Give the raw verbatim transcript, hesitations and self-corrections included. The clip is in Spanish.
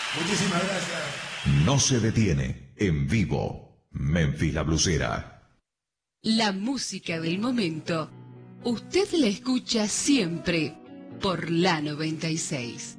Muchísimas gracias. No se detiene. En vivo. Memphis La Blusera. La música del momento. Usted la escucha siempre por la noventa y seis.